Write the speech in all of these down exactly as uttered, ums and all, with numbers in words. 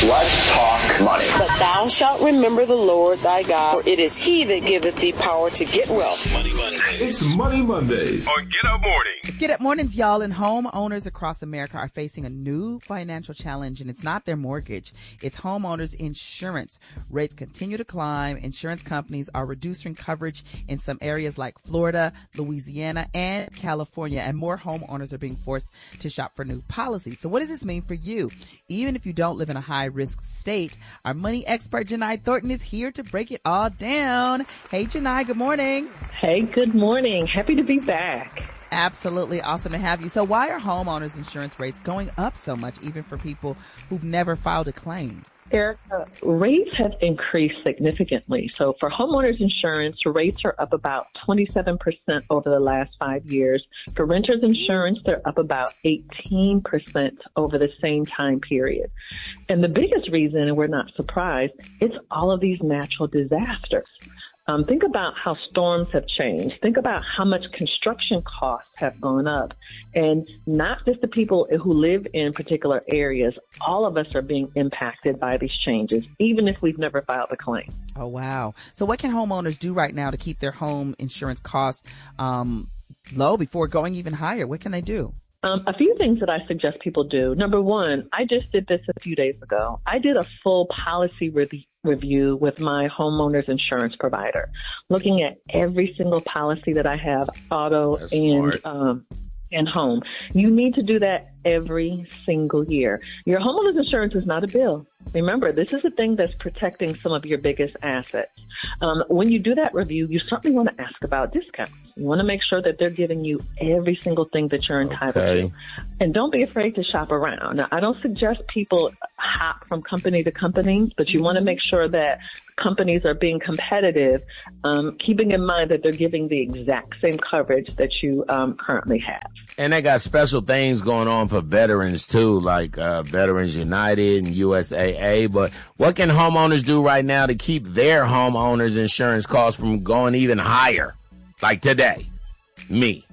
Let's talk money. But thou shalt remember the Lord thy God, for it is he that giveth thee power to get wealth. Money Mondays. It's Money Mondays on Get Up Morning. It's Get Up Mornings, y'all, and homeowners across America are facing a new financial challenge, and it's not their mortgage. It's homeowners insurance. Rates continue to climb. Insurance companies are reducing coverage in some areas like Florida, Louisiana, and California, and more homeowners are being forced to shop for new policies. So what does this mean for you? Even if you don't live in a high-risk state, our money expert, Janai Thornton, is here to break it all down. Hey, Janai, good morning. Hey, good morning. Happy to be back. Absolutely awesome to have you. So why are homeowners insurance rates going up so much, even for people who've never filed a claim? Erica, rates have increased significantly. So for homeowners insurance, rates are up about twenty-seven percent over the last five years. For renters insurance, they're up about eighteen percent over the same time period. And the biggest reason, and we're not surprised, it's all of these natural disasters. Um, think about how storms have changed. Think about how much construction costs have gone up. And not just the people who live in particular areas, all of us are being impacted by these changes, even if we've never filed a claim. Oh, wow. So what can homeowners do right now to keep their home insurance costs um, low before going even higher? What can they do? Um, a few things that I suggest people do. Number one, I just did this a few days ago. I did a full policy review. review with my homeowner's insurance provider, looking at every single policy that I have, auto That's and smart. um, and home. You need to do that every single year. Your homeowner's insurance is not a bill. Remember, this is a thing that's protecting some of your biggest assets. Um, when you do that review, you certainly want to ask about discounts. You want to make sure that they're giving you every single thing that you're entitled Okay. to. And don't be afraid to shop around. Now, I don't suggest people hop from company to company, but you want to make sure that companies are being competitive, um, keeping in mind that they're giving the exact same coverage that you um, currently have. And they got special things going on for veterans, too, like uh, Veterans United and U S A A. But what can homeowners do right now to keep their homeowners insurance costs from going even higher? Like today, me.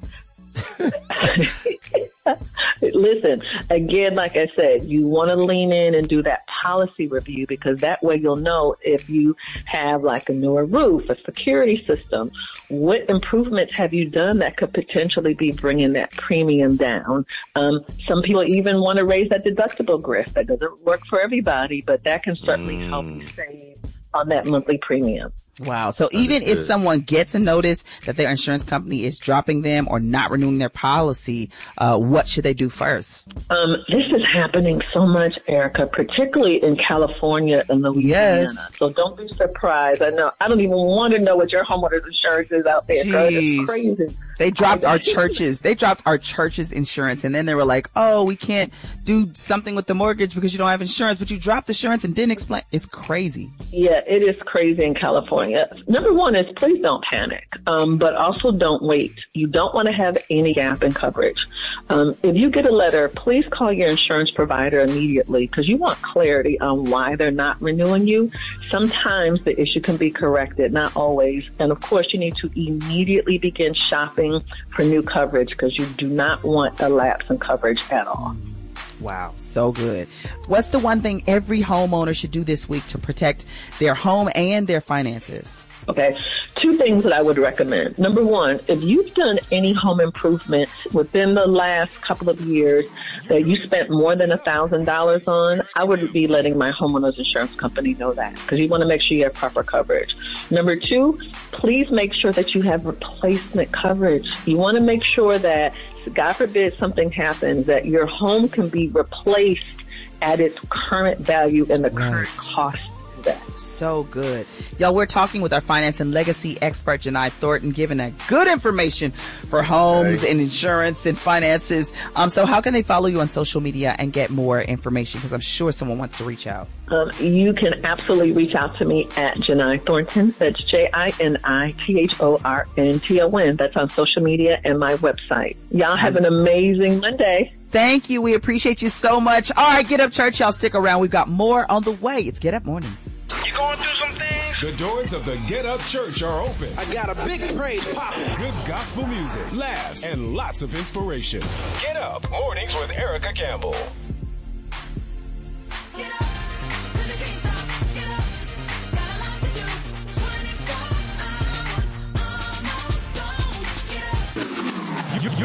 Listen, again, like I said, you want to lean in and do that policy review, because that way you'll know if you have like a newer roof, a security system, what improvements have you done that could potentially be bringing that premium down. Um, some people even want to raise that deductible grift. That doesn't work for everybody, but that can certainly mm. help you save on that monthly premium. Wow. So even Understood. if someone gets a notice that their insurance company is dropping them or not renewing their policy, uh, what should they do first? Um, this is happening so much, Erica, particularly in California and Louisiana. Yes. So don't be surprised. I know. I don't even want to know what your homeowner's insurance is out there. Girl. Jeez. It's crazy. They dropped our churches. They dropped our church's insurance, and then they were like, "Oh, we can't do something with the mortgage because you don't have insurance." But you dropped the insurance and didn't explain. It's crazy. Yeah, it is crazy in California. Number one is please don't panic, um, but also don't wait. You don't want to have any gap in coverage. Um, if you get a letter, please call your insurance provider immediately, because you want clarity on why they're not renewing you. Sometimes the issue can be corrected, not always. And of course, you need to immediately begin shopping for new coverage, because you do not want a lapse in coverage at all. Wow, so good. What's the one thing every homeowner should do this week to protect their home and their finances? Okay, two things that I would recommend. Number one, if you've done any home improvements within the last couple of years that you spent more than one thousand dollars on, I would be letting my homeowner's insurance company know that, because you want to make sure you have proper coverage. Number two, please make sure that you have replacement coverage. You want to make sure that, God forbid something happens, that your home can be replaced at its current value and the Right. current cost. That. So good. Y'all, we're talking with our finance and legacy expert, Janai Thornton, giving that good information for homes Okay. and insurance and finances. Um, so how can they follow you on social media and get more information? Because I'm sure someone wants to reach out. Um, you can absolutely reach out to me at Janai Thornton. That's J I N I T H O R N T O N. That's on social media and my website. Y'all have an amazing Monday. Thank you. We appreciate you so much. All right, Get Up Church. Y'all stick around. We've got more on the way. It's Get Up Mornings. You going through some things? The doors of the Get Up Church are open. I got a big praise popping. Good gospel music, laughs, and lots of inspiration. Get Up Mornings with Erica Campbell. Get up,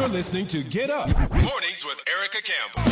You're listening to Get Up. Mornings with Erica Campbell.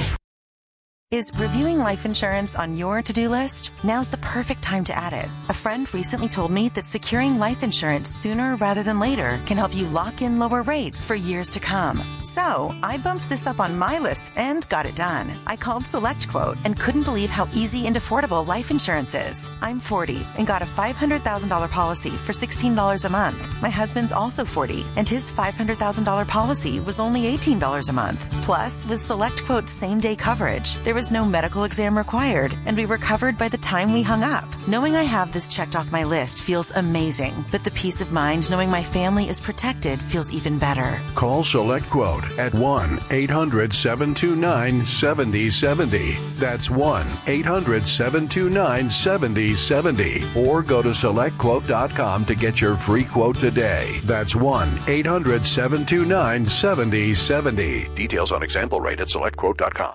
Is reviewing life insurance on your to-do list? Now's the perfect time to add it. A friend recently told me that securing life insurance sooner rather than later can help you lock in lower rates for years to come. So I bumped this up on my list and got it done. I called SelectQuote and couldn't believe how easy and affordable life insurance is. I'm forty and got a five hundred thousand dollars policy for sixteen dollars a month. My husband's also forty and his five hundred thousand dollars policy was only eighteen dollars a month. Plus, with SelectQuote's same-day coverage, there was no medical exam required, and we were covered by the time we hung up. Knowing I have this checked off my list feels amazing, but the peace of mind knowing my family is protected feels even better. Call SelectQuote at one eight hundred seven two nine seven zero seven zero. That's one eight hundred seven two nine seven zero seven zero. Or go to select quote dot com to get your free quote today. That's one eight hundred seven two nine seven zero seven zero. Details on example rate at select quote dot com.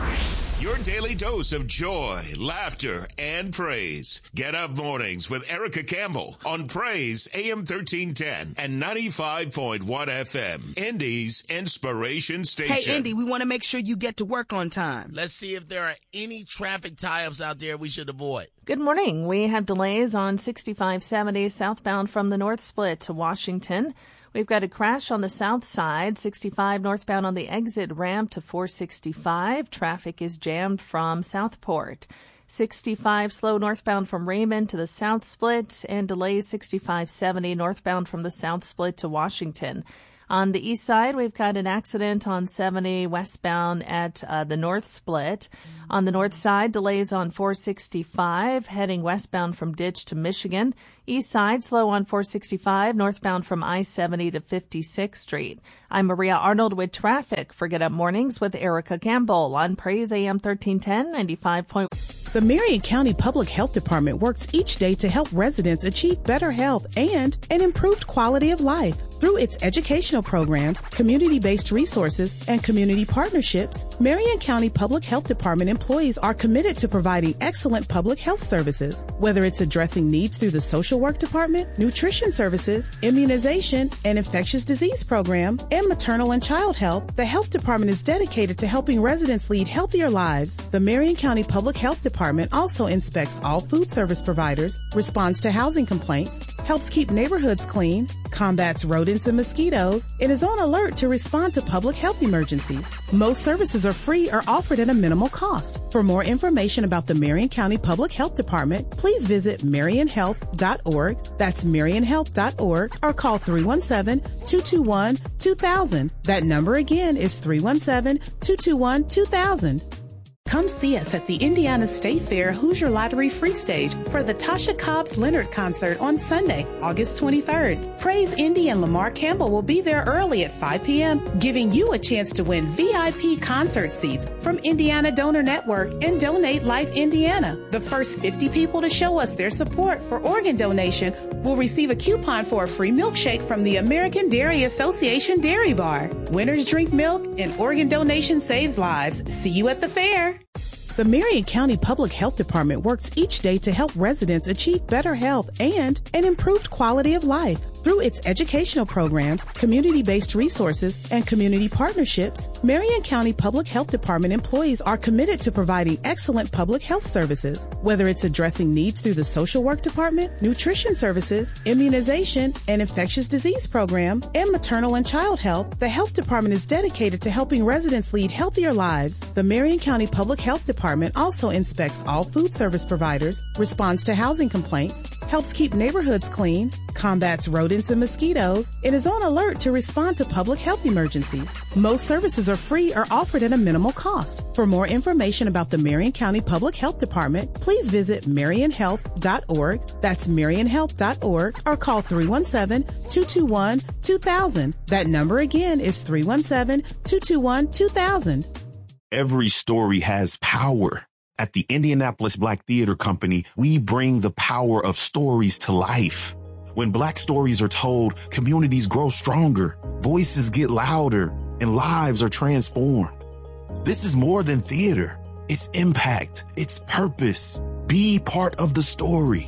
Your daily dose of joy, laughter, and praise. Get Up Mornings with Erica Campbell on Praise A M thirteen ten and ninety-five point one F M. Indy's Inspiration Station. Hey, Indy, we want to make sure you get to work on time. Let's see if there are any traffic tie-ups out there we should avoid. Good morning. We have delays on sixty-five seventy southbound from the North Split to Washington. We've got a crash on the south side, sixty-five northbound on the exit ramp to four sixty-five. Traffic is jammed from Southport. sixty-five slow northbound from Raymond to the South Split, and delays sixty-five seventy northbound from the South Split to Washington. On the east side, we've got an accident on seventy westbound at uh, the North Split. On the north side, delays on four sixty-five, heading westbound from Ditch to Michigan. East side, slow on four sixty-five, northbound from I seventy to fifty-sixth Street. I'm Maria Arnold with traffic for Get Up Mornings with Erica Campbell on Praise A M thirteen ten, ninety-five point one. The Marion County Public Health Department works each day to help residents achieve better health and an improved quality of life. Through its educational programs, community-based resources, and community partnerships, Marion County Public Health Department employees are committed to providing excellent public health services. Whether it's addressing needs through the social work department, nutrition services, immunization, and infectious disease program, and maternal and child health, the health department is dedicated to helping residents lead healthier lives. The Marion County Public Health Department also inspects all food service providers, responds to housing complaints, helps keep neighborhoods clean, combats rodents and mosquitoes, and is on alert to respond to public health emergencies. Most services are free or offered at a minimal cost. For more information about the Marion County Public Health Department, please visit marion health dot org. That's marion health dot org, or call three one seven, two two one, two thousand. That number again is three one seven, two two one, two thousand. Come see us at the Indiana State Fair Hoosier Lottery Free Stage for the Tasha Cobbs Leonard concert on Sunday, August twenty-third. Praise Indy and Lamar Campbell will be there early at five p.m., giving you a chance to win V I P concert seats from Indiana Donor Network and Donate Life Indiana. The first fifty people to show us their support for organ donation will receive a coupon for a free milkshake from the American Dairy Association Dairy Bar. Winners drink milk and organ donation saves lives. See you at the fair. The Marion County Public Health Department works each day to help residents achieve better health and an improved quality of life. Through its educational programs, community-based resources, and community partnerships, Marion County Public Health Department employees are committed to providing excellent public health services. Whether it's addressing needs through the social work department, nutrition services, immunization, and infectious disease program, and maternal and child health, the health department is dedicated to helping residents lead healthier lives. The Marion County Public Health Department also inspects all food service providers, responds to housing complaints, helps keep neighborhoods clean, combats rodents and mosquitoes, and is on alert to respond to public health emergencies. Most services are free or offered at a minimal cost. For more information about the Marion County Public Health Department, please visit marion health dot org. That's marion health dot org, or call three one seven, two two one, two thousand. That number again is three one seven, two two one, two thousand. Every story has power. At the Indianapolis Black Theater Company, we bring the power of stories to life. When Black stories are told, communities grow stronger, voices get louder, and lives are transformed. This is more than theater. It's impact. It's purpose. Be part of the story.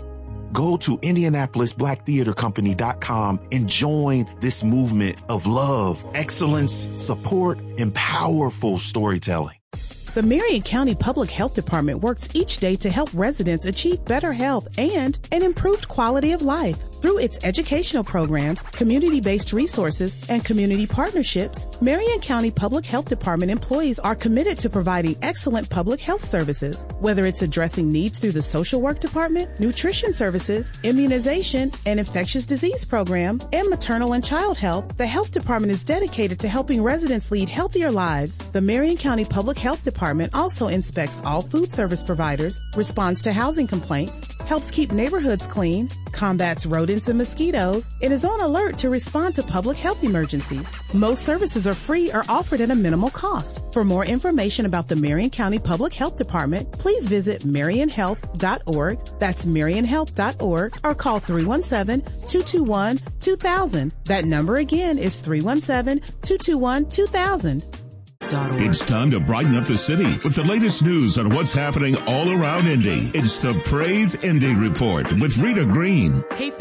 Go to Indianapolis Black Theater Company dot com and join this movement of love, excellence, support, and powerful storytelling. The Marion County Public Health Department works each day to help residents achieve better health and an improved quality of life. Through its educational programs, community-based resources, and community partnerships, Marion County Public Health Department employees are committed to providing excellent public health services. Whether it's addressing needs through the social work department, nutrition services, immunization, and infectious disease program, and maternal and child health, the health department is dedicated to helping residents lead healthier lives. The Marion County Public Health Department also inspects all food service providers, responds to housing complaints, helps keep neighborhoods clean, combats rodents and mosquitoes, and is on alert to respond to public health emergencies. Most services are free or offered at a minimal cost. For more information about the Marion County Public Health Department, please visit marion health dot org. That's marion health dot org, or call three one seven, two two one, two thousand. That number again is three one seven, two two one, two thousand. It's time to brighten up the city with the latest news on what's happening all around Indy. It's the Praise Indy Report with Rita Green. Hey,